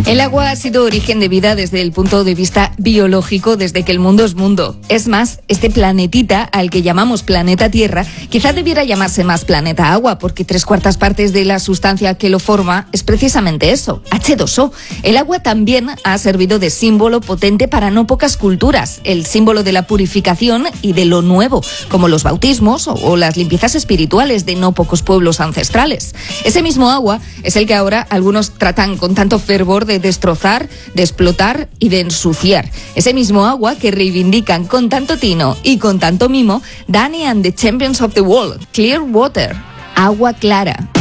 El agua ha sido origen de vida desde el punto de vista biológico, desde que el mundo es mundo. Es más, este planetita, al que llamamos planeta Tierra, quizá debiera llamarse más planeta agua, porque 3/4 partes de la sustancia que lo forma es precisamente eso, H2O. El agua también ha servido de símbolo potente para no pocas culturas, el símbolo de la purificación y de lo nuevo, como los bautismos o las limpiezas espirituales de no pocos pueblos ancestrales. Ese mismo agua es el que ahora algunos tratan con tanto fervor de destrozar, de explotar y de ensuciar. Ese mismo agua que reivindican con tanto tino y con tanto mimo Dani and the Champions of the World, Clear Water, agua clara.